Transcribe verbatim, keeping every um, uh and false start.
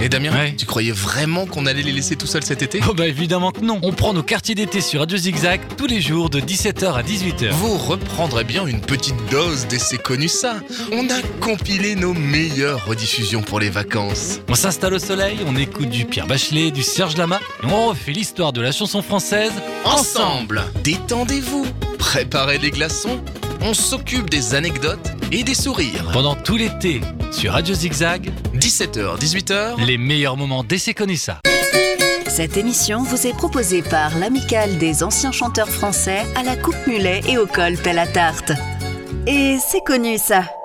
Et Damien, Ouais. tu croyais vraiment qu'on allait les laisser tout seuls cet été ? Oh bah évidemment que non. On prend nos quartiers d'été sur Radio Zigzag tous les jours de dix-sept heures à dix-huit heures. Vous reprendrez bien une petite dose d'essais connus ça. On a compilé nos meilleures rediffusions pour les vacances. On s'installe au soleil, on écoute du Pierre Bachelet, du Serge Lama et on refait l'histoire de la chanson française Ensemble, détendez-vous, préparez des glaçons, on s'occupe des anecdotes et des sourires. pendant tout l'été sur Radio Zigzag. dix-sept heures, dix-huit heures. Les meilleurs moments d'essais connus ça. Cette émission vous est proposée par l'Amicale des anciens chanteurs français à la Coupe Mulet et au Col Pelle à Tarte. Et c'est connu ça.